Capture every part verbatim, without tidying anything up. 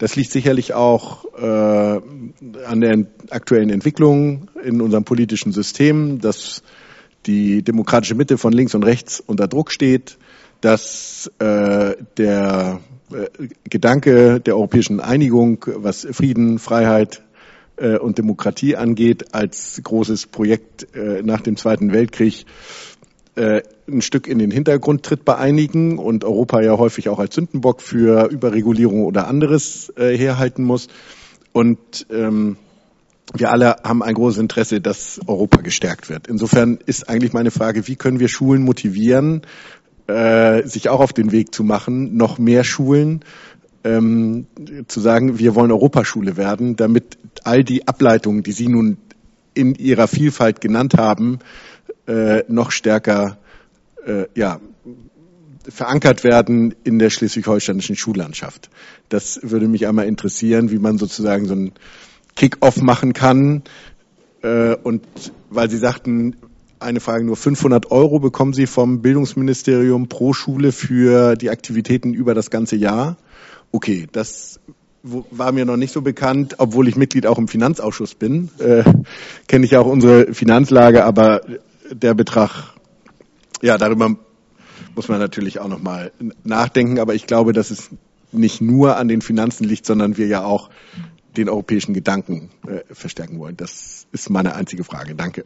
Das liegt sicherlich auch äh, an der aktuellen Entwicklung in unserem politischen System, dass die demokratische Mitte von links und rechts unter Druck steht, dass äh, der äh, Gedanke der europäischen Einigung, was Frieden, Freiheit äh, und Demokratie angeht, als großes Projekt äh, nach dem Zweiten Weltkrieg äh, ein Stück in den Hintergrund tritt bei einigen und Europa ja häufig auch als Sündenbock für Überregulierung oder anderes äh, herhalten muss. Und ähm, wir alle haben ein großes Interesse, dass Europa gestärkt wird. Insofern ist eigentlich meine Frage, wie können wir Schulen motivieren, äh, sich auch auf den Weg zu machen, noch mehr Schulen ähm, zu sagen, wir wollen Europaschule werden, damit all die Ableitungen, die Sie nun in ihrer Vielfalt genannt haben, äh, noch stärker äh, ja, verankert werden in der schleswig-holsteinischen Schullandschaft. Das würde mich einmal interessieren, wie man sozusagen so ein Kick-off machen kann. Äh, und weil Sie sagten, eine Frage, nur fünfhundert Euro bekommen Sie vom Bildungsministerium pro Schule für die Aktivitäten über das ganze Jahr. Okay, das war mir noch nicht so bekannt, obwohl ich Mitglied auch im Finanzausschuss bin. Äh, kenne ich ja auch unsere Finanzlage, aber der Betrag, ja, darüber muss man natürlich auch noch mal nachdenken. Aber ich glaube, dass es nicht nur an den Finanzen liegt, sondern wir ja auch den europäischen Gedanken äh, verstärken wollen. Das ist meine einzige Frage. Danke.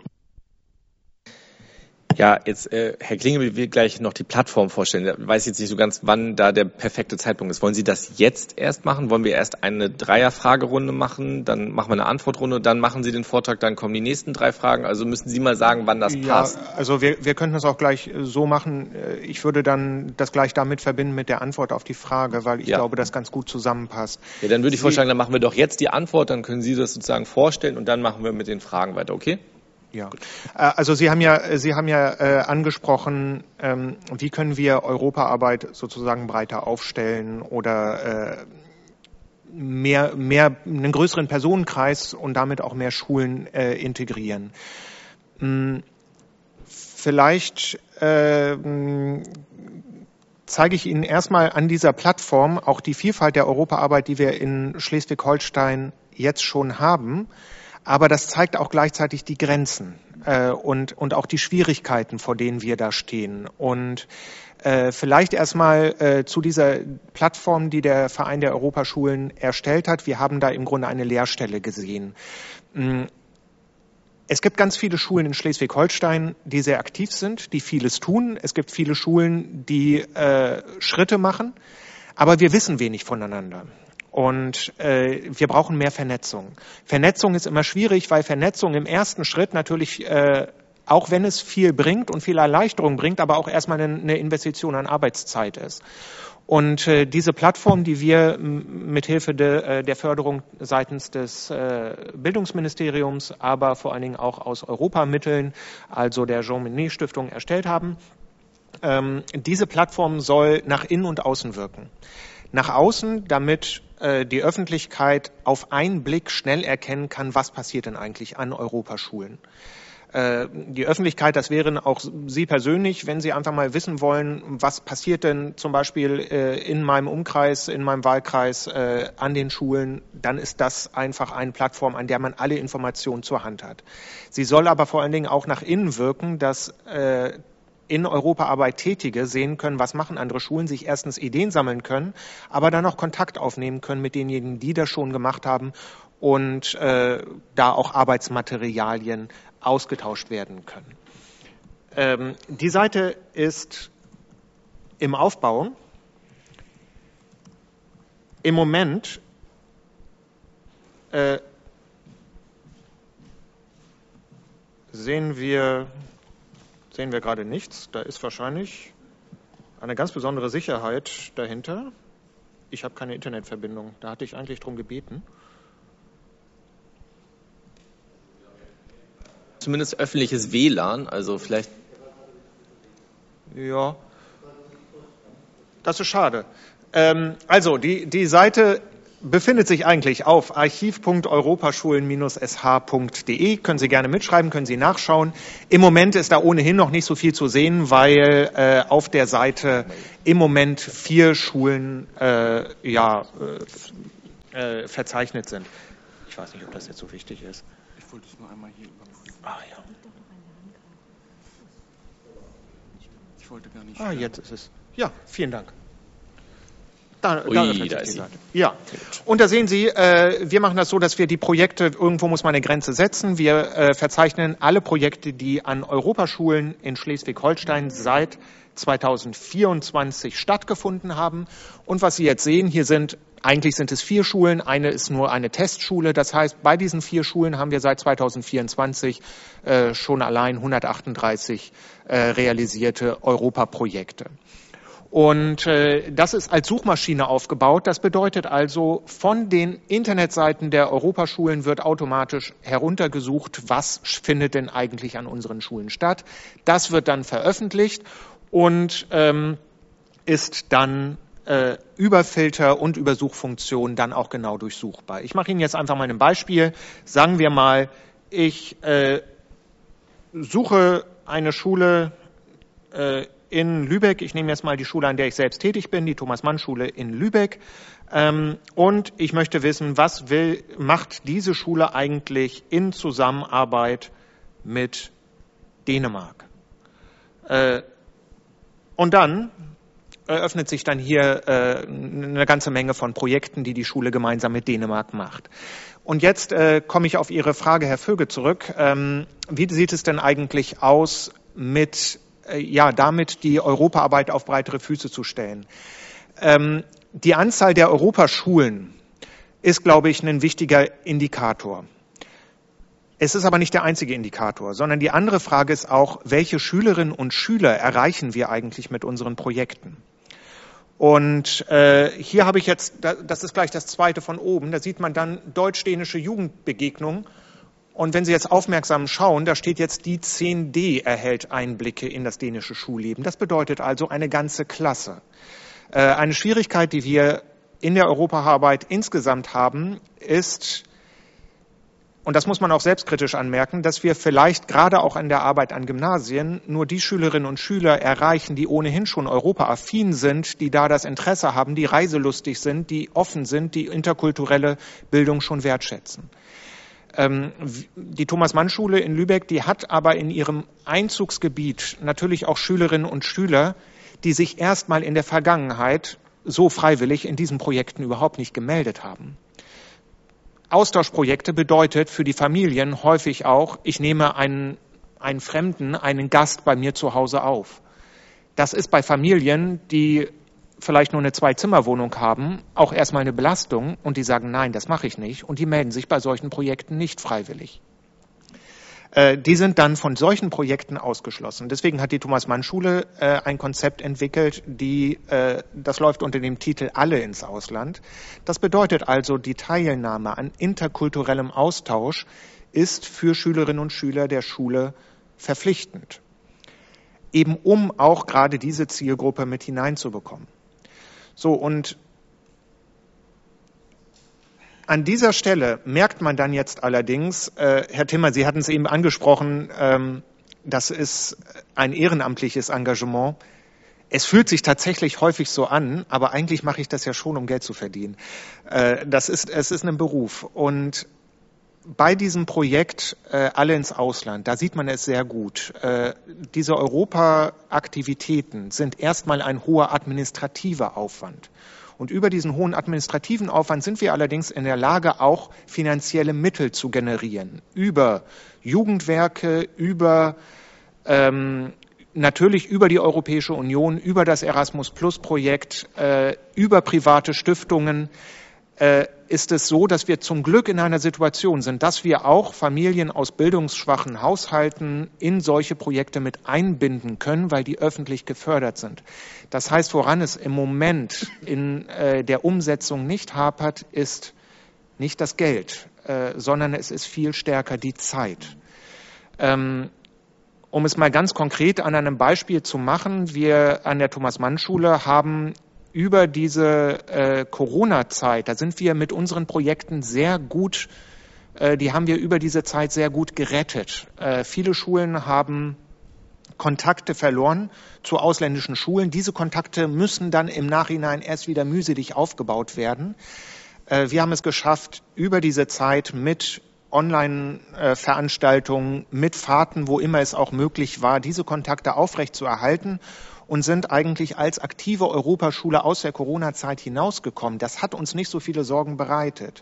Ja, jetzt äh, Herr Klinge will gleich noch die Plattform vorstellen. Ich weiß jetzt nicht so ganz, wann da der perfekte Zeitpunkt ist. Wollen Sie das jetzt erst machen? Wollen wir erst eine Dreier-Fragerunde machen? Dann machen wir eine Antwortrunde, dann machen Sie den Vortrag, dann kommen die nächsten drei Fragen. Also müssen Sie mal sagen, wann das ja, passt. Also wir, wir könnten das auch gleich so machen. Ich würde dann das gleich damit verbinden mit der Antwort auf die Frage, weil ich ja. glaube, das ganz gut zusammenpasst. Ja, dann würde ich Sie, vorschlagen, dann machen wir doch jetzt die Antwort, dann können Sie das sozusagen vorstellen und dann machen wir mit den Fragen weiter, okay? Ja, also Sie haben ja, Sie haben ja äh, angesprochen, ähm, wie können wir Europaarbeit sozusagen breiter aufstellen oder äh, mehr, mehr einen größeren Personenkreis und damit auch mehr Schulen äh, integrieren. Hm, vielleicht äh, zeige ich Ihnen erstmal an dieser Plattform auch die Vielfalt der Europaarbeit, die wir in Schleswig-Holstein jetzt schon haben. Aber das zeigt auch gleichzeitig die Grenzen äh, und, und auch die Schwierigkeiten, vor denen wir da stehen. Und äh, vielleicht erstmal äh, zu dieser Plattform, die der Verein der Europaschulen erstellt hat. Wir haben da im Grunde eine Leerstelle gesehen. Es gibt ganz viele Schulen in Schleswig-Holstein, die sehr aktiv sind, die vieles tun. Es gibt viele Schulen, die äh, Schritte machen, aber wir wissen wenig voneinander. Und äh, wir brauchen mehr Vernetzung. Vernetzung ist immer schwierig, weil Vernetzung im ersten Schritt natürlich, äh, auch wenn es viel bringt und viel Erleichterung bringt, aber auch erstmal eine, eine Investition an Arbeitszeit ist. Und äh, diese Plattform, die wir mithilfe de, äh, der Förderung seitens des äh, Bildungsministeriums, aber vor allen Dingen auch aus Europamitteln, also der Jean Monnet Stiftung, erstellt haben, ähm, diese Plattform soll nach innen und außen wirken. Nach außen, damit äh, die Öffentlichkeit auf einen Blick schnell erkennen kann, was passiert denn eigentlich an Europaschulen. Äh, die Öffentlichkeit, das wären auch Sie persönlich, wenn Sie einfach mal wissen wollen, was passiert denn zum Beispiel äh, in meinem Umkreis, in meinem Wahlkreis äh, an den Schulen, dann ist das einfach eine Plattform, an der man alle Informationen zur Hand hat. Sie soll aber vor allen Dingen auch nach innen wirken, dass äh, in Europaarbeit Tätige sehen können, was machen andere Schulen, sich erstens Ideen sammeln können, aber dann auch Kontakt aufnehmen können mit denjenigen, die das schon gemacht haben und äh, da auch Arbeitsmaterialien ausgetauscht werden können. Ähm, die Seite ist im Aufbau. Im Moment äh, sehen wir sehen wir gerade nichts. Da ist wahrscheinlich eine ganz besondere Sicherheit dahinter. Ich habe keine Internetverbindung. Da hatte ich eigentlich drum gebeten. Zumindest öffentliches W L A N, also vielleicht. Ja, das ist schade. Ähm, also die, die Seite befindet sich eigentlich auf archiv punkt europaschulen Bindestrich s h punkt d e. Können Sie gerne mitschreiben, können Sie nachschauen. Im Moment ist da ohnehin noch nicht so viel zu sehen, weil äh, auf der Seite im Moment vier Schulen äh, ja, äh, verzeichnet sind. Ich weiß nicht, ob das jetzt so wichtig ist. Ich wollte es nur einmal hier überprüfen. Ah ja. Ich wollte gar nicht. Ah, jetzt ist es. Ja, vielen Dank. Da, Ui, da öffnet da sich die ist Seite. Ja, und da sehen Sie, äh, wir machen das so, dass wir die Projekte, irgendwo muss man eine Grenze setzen. Wir äh, verzeichnen alle Projekte, die an Europaschulen in Schleswig-Holstein seit zweitausendvierundzwanzig stattgefunden haben. Und was Sie jetzt sehen, hier sind, eigentlich sind es vier Schulen, eine ist nur eine Testschule. Das heißt, bei diesen vier Schulen haben wir seit zweitausendvierundzwanzig äh, schon allein hundertachtunddreißig äh, realisierte Europaprojekte. Und äh, das ist als Suchmaschine aufgebaut. Das bedeutet also, von den Internetseiten der Europaschulen wird automatisch heruntergesucht, was findet denn eigentlich an unseren Schulen statt. Das wird dann veröffentlicht und ähm, ist dann äh, über Filter und über Suchfunktionen dann auch genau durchsuchbar. Ich mache Ihnen jetzt einfach mal ein Beispiel. Sagen wir mal, ich äh, suche eine Schule äh, in Lübeck. Ich nehme jetzt mal die Schule, an der ich selbst tätig bin, die Thomas-Mann-Schule in Lübeck. Ähm, und ich möchte wissen, was will, macht diese Schule eigentlich in Zusammenarbeit mit Dänemark? Äh, und dann eröffnet sich dann hier äh, eine ganze Menge von Projekten, die die Schule gemeinsam mit Dänemark macht. Und jetzt äh, komme ich auf Ihre Frage, Herr Vöge, zurück. Ähm, wie sieht es denn eigentlich aus mit ja, damit die Europaarbeit auf breitere Füße zu stellen. Ähm, die Anzahl der Europaschulen ist, glaube ich, ein wichtiger Indikator. Es ist aber nicht der einzige Indikator, sondern die andere Frage ist auch, welche Schülerinnen und Schüler erreichen wir eigentlich mit unseren Projekten? Und äh, hier habe ich jetzt, das ist gleich das zweite von oben, da sieht man dann deutsch-dänische Jugendbegegnungen. Und wenn Sie jetzt aufmerksam schauen, da steht jetzt, die zehn D erhält Einblicke in das dänische Schulleben. Das bedeutet also eine ganze Klasse. Äh, eine Schwierigkeit, die wir in der Europaarbeit insgesamt haben, ist, und das muss man auch selbstkritisch anmerken, dass wir vielleicht gerade auch in der Arbeit an Gymnasien nur die Schülerinnen und Schüler erreichen, die ohnehin schon europaaffin sind, die da das Interesse haben, die reiselustig sind, die offen sind, die interkulturelle Bildung schon wertschätzen. Die Thomas-Mann-Schule in Lübeck, die hat aber in ihrem Einzugsgebiet natürlich auch Schülerinnen und Schüler, die sich erstmal in der Vergangenheit so freiwillig in diesen Projekten überhaupt nicht gemeldet haben. Austauschprojekte bedeutet für die Familien häufig auch, ich nehme einen, einen Fremden, einen Gast bei mir zu Hause auf. Das ist bei Familien, die vielleicht nur eine Zwei-Zimmer-Wohnung haben, auch erstmal eine Belastung und die sagen, nein, das mache ich nicht und die melden sich bei solchen Projekten nicht freiwillig. Äh, die sind dann von solchen Projekten ausgeschlossen. Deswegen hat die Thomas-Mann-Schule äh, ein Konzept entwickelt, die, äh, das läuft unter dem Titel Alle ins Ausland. Das bedeutet also, die Teilnahme an interkulturellem Austausch ist für Schülerinnen und Schüler der Schule verpflichtend, eben um auch gerade diese Zielgruppe mit hineinzubekommen. So, und an dieser Stelle merkt man dann jetzt allerdings, äh, Herr Timmer, Sie hatten es eben angesprochen, ähm, das ist ein ehrenamtliches Engagement. Es fühlt sich tatsächlich häufig so an, aber eigentlich mache ich das ja schon, um Geld zu verdienen. Äh, das ist, es ist ein Beruf. Und bei diesem Projekt äh, Alle ins Ausland, da sieht man es sehr gut. Äh, diese Europa-Aktivitäten sind erstmal ein hoher administrativer Aufwand. Und über diesen hohen administrativen Aufwand sind wir allerdings in der Lage, auch finanzielle Mittel zu generieren. Über Jugendwerke, über ähm, natürlich über die Europäische Union, über das Erasmus-Plus-Projekt, äh, über private Stiftungen. Äh, ist es so, dass wir zum Glück in einer Situation sind, dass wir auch Familien aus bildungsschwachen Haushalten in solche Projekte mit einbinden können, weil die öffentlich gefördert sind. Das heißt, woran es im Moment in äh, der Umsetzung nicht hapert, ist nicht das Geld, äh, sondern es ist viel stärker die Zeit. Ähm, um es mal ganz konkret an einem Beispiel zu machen, wir an der Thomas-Mann-Schule haben über diese äh, Corona-Zeit, da sind wir mit unseren Projekten sehr gut, äh, die haben wir über diese Zeit sehr gut gerettet. Äh, viele Schulen haben Kontakte verloren zu ausländischen Schulen. Diese Kontakte müssen dann im Nachhinein erst wieder mühselig aufgebaut werden. Äh, wir haben es geschafft, über diese Zeit mit Online-Veranstaltungen, mit Fahrten, wo immer es auch möglich war, diese Kontakte aufrechtzuerhalten und sind eigentlich als aktive Europaschule aus der Corona-Zeit hinausgekommen. Das hat uns nicht so viele Sorgen bereitet.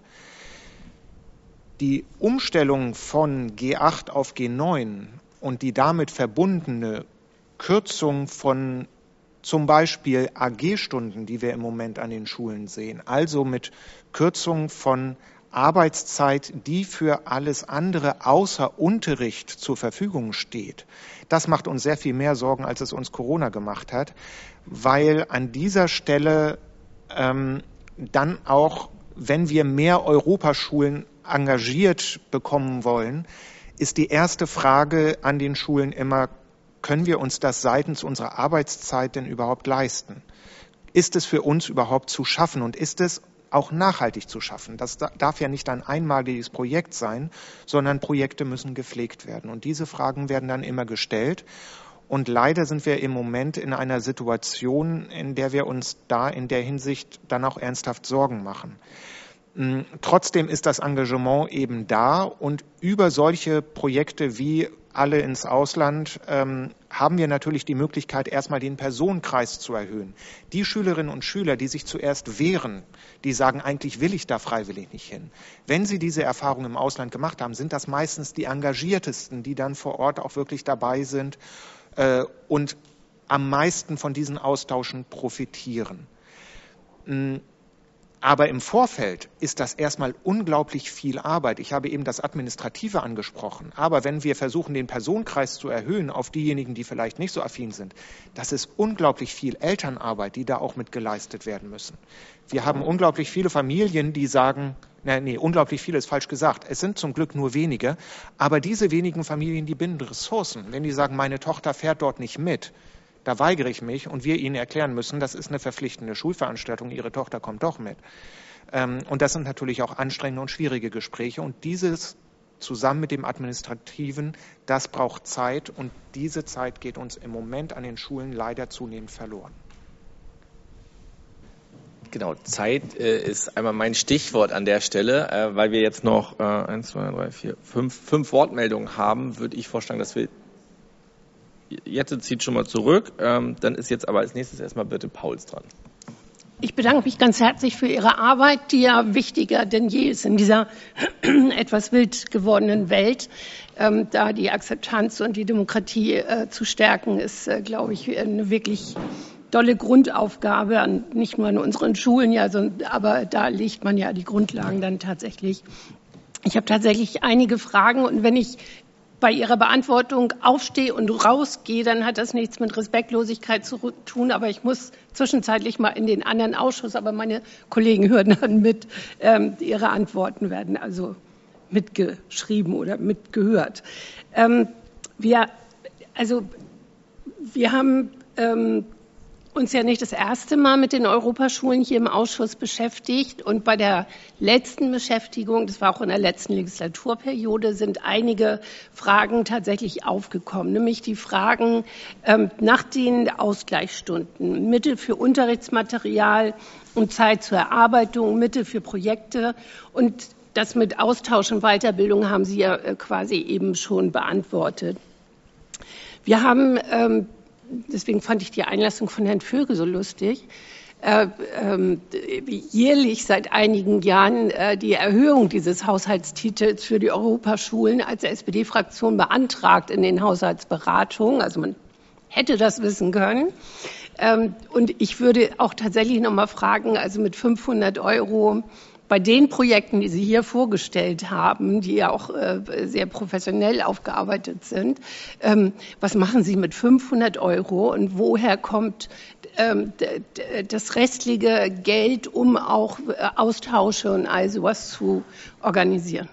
Die Umstellung von G acht auf G neun und die damit verbundene Kürzung von zum Beispiel A G-Stunden, die wir im Moment an den Schulen sehen, also mit Kürzung von Arbeitszeit, die für alles andere außer Unterricht zur Verfügung steht. Das macht uns sehr viel mehr Sorgen, als es uns Corona gemacht hat, weil an dieser Stelle ähm, dann auch, wenn wir mehr Europaschulen engagiert bekommen wollen, ist die erste Frage an den Schulen immer, können wir uns das seitens unserer Arbeitszeit denn überhaupt leisten? Ist es für uns überhaupt zu schaffen und ist es auch nachhaltig zu schaffen? Das darf ja nicht ein einmaliges Projekt sein, sondern Projekte müssen gepflegt werden. Und diese Fragen werden dann immer gestellt. Und leider sind wir im Moment in einer Situation, in der wir uns da in der Hinsicht dann auch ernsthaft Sorgen machen. Trotzdem ist das Engagement eben da und über solche Projekte wie Alle ins Ausland ähm, haben wir natürlich die Möglichkeit, erstmal den Personenkreis zu erhöhen. Die Schülerinnen und Schüler, die sich zuerst wehren, die sagen, eigentlich will ich da freiwillig nicht hin. Wenn sie diese Erfahrung im Ausland gemacht haben, sind das meistens die Engagiertesten, die dann vor Ort auch wirklich dabei sind äh, und am meisten von diesen Austauschen profitieren. Mhm. Aber im Vorfeld ist das erstmal unglaublich viel Arbeit. Ich habe eben das Administrative angesprochen. Aber wenn wir versuchen, den Personenkreis zu erhöhen auf diejenigen, die vielleicht nicht so affin sind, das ist unglaublich viel Elternarbeit, die da auch mit geleistet werden müssen. Wir haben unglaublich viele Familien, die sagen, nee, nee, unglaublich viele ist falsch gesagt. Es sind zum Glück nur wenige. Aber diese wenigen Familien, die binden Ressourcen. Wenn die sagen, meine Tochter fährt dort nicht mit, da weigere ich mich und wir ihnen erklären müssen, das ist eine verpflichtende Schulveranstaltung, ihre Tochter kommt doch mit. Und das sind natürlich auch anstrengende und schwierige Gespräche und dieses zusammen mit dem Administrativen, das braucht Zeit und diese Zeit geht uns im Moment an den Schulen leider zunehmend verloren. Genau, Zeit äh, ist einmal mein Stichwort an der Stelle, äh, weil wir jetzt noch äh, eins, zwei, drei, vier, fünf, fünf Wortmeldungen haben, würde ich vorschlagen, dass wir Jette zieht schon mal zurück, ähm, dann ist jetzt aber als nächstes erstmal bitte Pauls dran. Ich bedanke mich ganz herzlich für Ihre Arbeit, die ja wichtiger denn je ist in dieser etwas wild gewordenen Welt. Ähm, da die Akzeptanz und die Demokratie äh, zu stärken, ist, äh, glaube ich, eine wirklich dolle Grundaufgabe, an, nicht nur an unseren Schulen, ja, sondern, aber da legt man ja die Grundlagen dann tatsächlich. Ich habe tatsächlich einige Fragen und wenn ich bei Ihrer Beantwortung aufstehe und rausgehe, dann hat das nichts mit Respektlosigkeit zu tun. Aber ich muss zwischenzeitlich mal in den anderen Ausschuss. Aber meine Kollegen hören dann mit. Ähm, ihre Antworten werden also mitgeschrieben oder mitgehört. Ähm, wir, also, wir haben ähm, uns ja nicht das erste Mal mit den Europaschulen hier im Ausschuss beschäftigt. Und bei der letzten Beschäftigung, das war auch in der letzten Legislaturperiode, sind einige Fragen tatsächlich aufgekommen. Nämlich die Fragen ähm, nach den Ausgleichsstunden, Mittel für Unterrichtsmaterial und Zeit zur Erarbeitung, Mittel für Projekte. Und das mit Austausch und Weiterbildung haben Sie ja äh, quasi eben schon beantwortet. Wir haben ähm, Deswegen fand ich die Einlassung von Herrn Vögel so lustig. Äh, äh, jährlich seit einigen Jahren äh, die Erhöhung dieses Haushaltstitels für die Europaschulen als S P D-Fraktion beantragt in den Haushaltsberatungen. Also man hätte das wissen können. Ähm, und ich würde auch tatsächlich noch mal fragen, also mit fünfhundert Euro bei den Projekten, die Sie hier vorgestellt haben, die ja auch äh, sehr professionell aufgearbeitet sind, ähm, was machen Sie mit fünfhundert Euro und woher kommt ähm, das restliche Geld, um auch äh, Austausche und all sowas zu organisieren?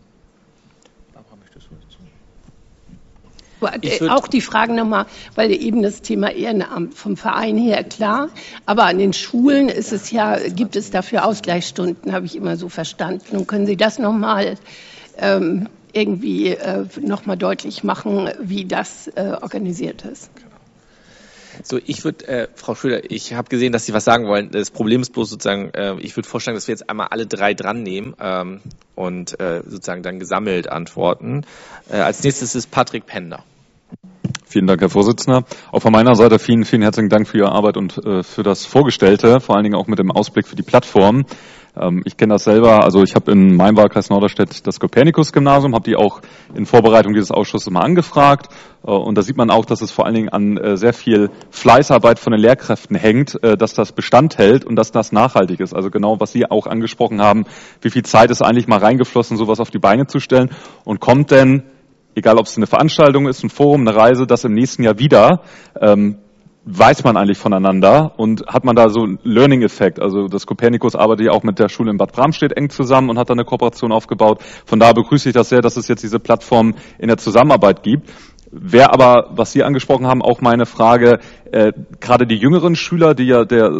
Auch die Fragen nochmal, weil eben das Thema Ehrenamt vom Verein her klar, aber an den Schulen ist es ja, gibt es dafür Ausgleichsstunden, habe ich immer so verstanden. Und können Sie das nochmal ähm, irgendwie äh, nochmal deutlich machen, wie das äh, organisiert ist? So, ich würde, äh, Frau Schröder, ich habe gesehen, dass Sie was sagen wollen. Das Problem ist bloß sozusagen, äh, ich würde vorschlagen, dass wir jetzt einmal alle drei dran nehmen ähm, und äh, sozusagen dann gesammelt antworten. Äh, als nächstes ist Patrick Pender. Vielen Dank, Herr Vorsitzender. Auch von meiner Seite vielen, vielen herzlichen Dank für Ihre Arbeit und äh, für das Vorgestellte, vor allen Dingen auch mit dem Ausblick für die Plattform. Ähm, ich kenne das selber, also ich habe in meinem Wahlkreis Norderstedt das Kopernikus-Gymnasium, habe die auch in Vorbereitung dieses Ausschusses mal angefragt. Äh, und da sieht man auch, dass es vor allen Dingen an äh, sehr viel Fleißarbeit von den Lehrkräften hängt, äh, dass das Bestand hält und dass das nachhaltig ist. Also genau, was Sie auch angesprochen haben, wie viel Zeit ist eigentlich mal reingeflossen, sowas auf die Beine zu stellen, und kommt denn, egal ob es eine Veranstaltung ist, ein Forum, eine Reise, das im nächsten Jahr wieder, ähm, weiß man eigentlich voneinander und hat man da so einen Learning-Effekt. Also das Kopernikus arbeitet ja auch mit der Schule in Bad Bramstedt eng zusammen und hat da eine Kooperation aufgebaut. Von daher begrüße ich das sehr, dass es jetzt diese Plattform in der Zusammenarbeit gibt. Wäre aber, was Sie angesprochen haben, auch meine Frage, äh, gerade die jüngeren Schüler, die ja der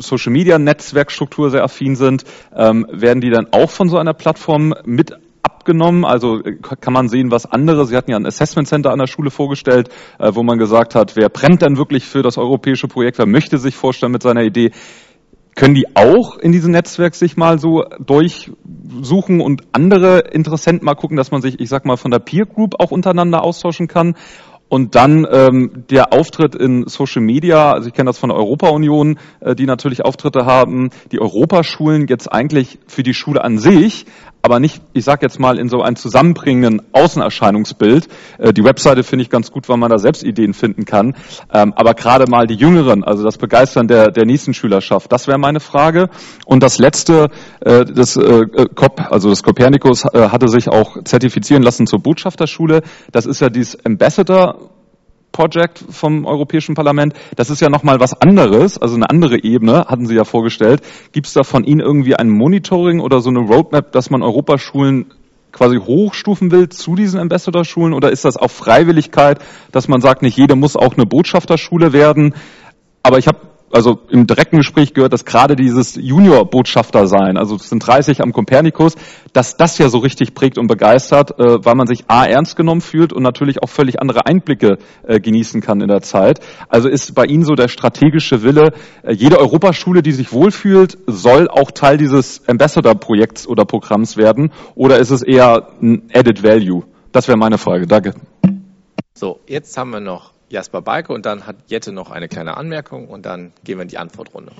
Social-Media-Netzwerkstruktur sehr affin sind, ähm, werden die dann auch von so einer Plattform mit abgenommen? Also kann man sehen, was andere, Sie hatten ja ein Assessment Center an der Schule vorgestellt, äh, wo man gesagt hat, wer brennt denn wirklich für das europäische Projekt, wer möchte sich vorstellen mit seiner Idee? Können die auch in diesem Netzwerk sich mal so durchsuchen und andere Interessenten mal gucken, dass man sich, ich sag mal, von der Peer Group auch untereinander austauschen kann? Und dann ähm, der Auftritt in Social Media, also ich kenne das von der Europa-Union, äh, die natürlich Auftritte haben, die Europaschulen jetzt eigentlich für die Schule an sich, aber nicht, ich sage jetzt mal, in so einem zusammenbringenden Außenerscheinungsbild. Äh, die Webseite finde ich ganz gut, weil man da selbst Ideen finden kann. Ähm, aber gerade mal die Jüngeren, also das Begeistern der, der nächsten Schülerschaft, das wäre meine Frage. Und das Letzte, äh, das äh, C O P, also das Kopernikus, äh, hatte sich auch zertifizieren lassen zur Botschafterschule. Das ist ja dieses Ambassador Project vom Europäischen Parlament. Das ist ja nochmal was anderes, also eine andere Ebene, hatten Sie ja vorgestellt. Gibt es da von Ihnen irgendwie ein Monitoring oder so eine Roadmap, dass man Europaschulen quasi hochstufen will zu diesen Ambassador-Schulen, oder ist das auf Freiwilligkeit, dass man sagt, nicht jede muss auch eine Botschafterschule werden? Aber ich habe also im direkten Gespräch gehört, dass gerade dieses Junior-Botschafter sein, also es sind dreißig am Kopernikus, dass das ja so richtig prägt und begeistert, äh, weil man sich A, ernst genommen fühlt und natürlich auch völlig andere Einblicke äh, genießen kann in der Zeit. Also ist bei Ihnen so der strategische Wille, äh, jede Europaschule, die sich wohlfühlt, soll auch Teil dieses Ambassador-Projekts oder Programms werden, oder ist es eher ein Added Value? Das wäre meine Frage. Danke. So, jetzt haben wir noch Jasper Balke und dann hat Jette noch eine kleine Anmerkung und dann gehen wir in die Antwortrunde.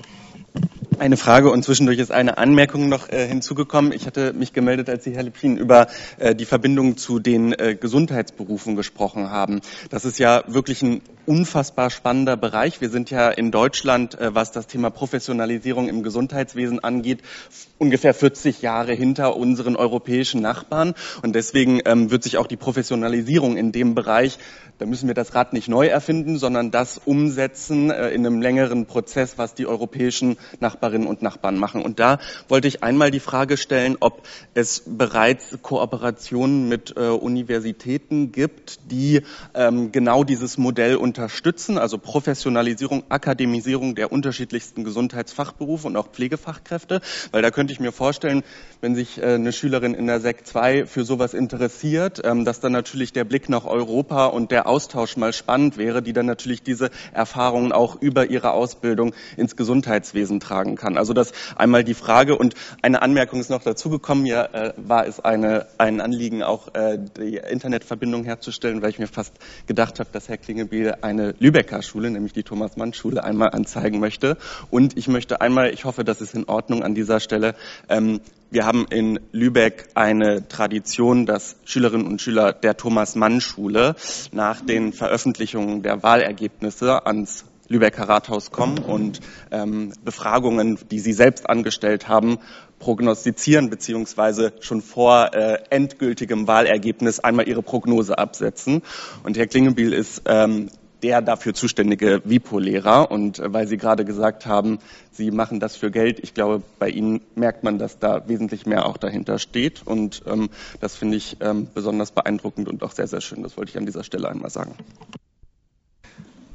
Eine Frage und zwischendurch ist eine Anmerkung noch äh, hinzugekommen. Ich hatte mich gemeldet, als Sie, Herr Lepin, über äh, die Verbindung zu den äh, Gesundheitsberufen gesprochen haben. Das ist ja wirklich ein unfassbar spannender Bereich. Wir sind ja in Deutschland, äh, was das Thema Professionalisierung im Gesundheitswesen angeht, ungefähr vierzig Jahre hinter unseren europäischen Nachbarn. Und deswegen ähm, wird sich auch die Professionalisierung in dem Bereich, da müssen wir das Rad nicht neu erfinden, sondern das umsetzen äh, in einem längeren Prozess, was die europäischen Nachbarinnen und Nachbarn machen. Und da wollte ich einmal die Frage stellen, ob es bereits Kooperationen mit äh, Universitäten gibt, die ähm, genau dieses Modell unterstützen, also Professionalisierung, Akademisierung der unterschiedlichsten Gesundheitsfachberufe und auch Pflegefachkräfte. Weil da könnte ich mir vorstellen, wenn sich äh, eine Schülerin in der Sek zwei für sowas interessiert, ähm, dass dann natürlich der Blick nach Europa und der Austausch mal spannend wäre, die dann natürlich diese Erfahrungen auch über ihre Ausbildung ins Gesundheitswesen tragen kann. Also das einmal die Frage. Und eine Anmerkung ist noch dazugekommen. Ja, äh, war es eine, ein Anliegen, auch äh, die Internetverbindung herzustellen, weil ich mir fast gedacht habe, dass Herr Klingebiel eine Lübecker Schule, nämlich die Thomas-Mann-Schule, einmal anzeigen möchte. Und ich möchte einmal, ich hoffe, das ist in Ordnung an dieser Stelle, ähm, wir haben in Lübeck eine Tradition, dass Schülerinnen und Schüler der Thomas-Mann-Schule nach den Veröffentlichungen der Wahlergebnisse ans Lübecker Rathaus kommen und ähm, Befragungen, die sie selbst angestellt haben, prognostizieren beziehungsweise schon vor äh, endgültigem Wahlergebnis einmal ihre Prognose absetzen. Und Herr Klingebiel ist ähm, der dafür zuständige WIPO-Lehrer. Und äh, weil Sie gerade gesagt haben, Sie machen das für Geld, ich glaube, bei Ihnen merkt man, dass da wesentlich mehr auch dahinter steht. Und ähm, das finde ich ähm, besonders beeindruckend und auch sehr, sehr schön. Das wollte ich an dieser Stelle einmal sagen.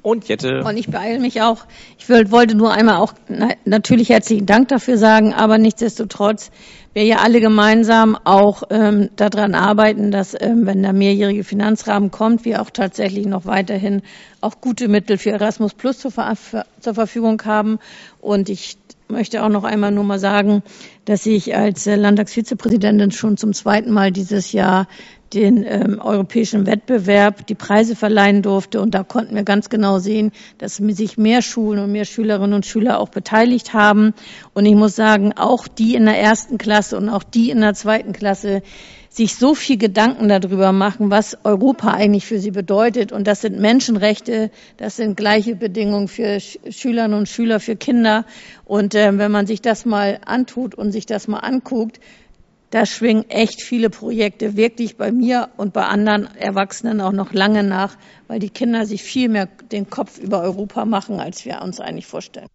Und Jette. Und ich beeile mich auch. Ich will, wollte nur einmal auch na, natürlich herzlichen Dank dafür sagen, aber nichtsdestotrotz wir ja alle gemeinsam auch ähm, daran arbeiten, dass, ähm, wenn der mehrjährige Finanzrahmen kommt, wir auch tatsächlich noch weiterhin auch gute Mittel für Erasmus Plus zur, Ver zur Verfügung haben. Und ich möchte auch noch einmal nur mal sagen, dass ich als Landtagsvizepräsidentin schon zum zweiten Mal dieses Jahr den ähm, europäischen Wettbewerb die Preise verleihen durfte. Und da konnten wir ganz genau sehen, dass sich mehr Schulen und mehr Schülerinnen und Schüler auch beteiligt haben. Und ich muss sagen, auch die in der ersten Klasse und auch die in der zweiten Klasse sich so viel Gedanken darüber machen, was Europa eigentlich für sie bedeutet. Und das sind Menschenrechte, das sind gleiche Bedingungen für Schülerinnen und Schüler, für Kinder. Und äh, wenn man sich das mal antut und sich das mal anguckt, da schwingen echt viele Projekte wirklich bei mir und bei anderen Erwachsenen auch noch lange nach, weil die Kinder sich viel mehr den Kopf über Europa machen, als wir uns eigentlich vorstellen.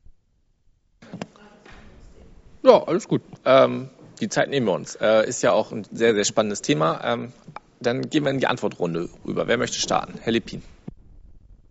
Ja, alles gut. Ähm, die Zeit nehmen wir uns. Äh, ist ja auch ein sehr, sehr spannendes Thema. Ähm, dann gehen wir in die Antwortrunde rüber. Wer möchte starten? Herr Lepin.